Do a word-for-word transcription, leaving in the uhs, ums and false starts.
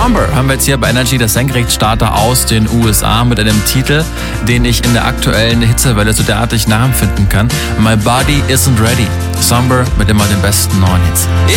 Somber haben wir jetzt hier bei Energy, das Senkrechtstarter aus den U S A mit einem Titel, den ich in der aktuellen Hitzewelle so derartig nachempfinden kann. My Body Isn't Ready. Somber mit immer den besten neuen Hits.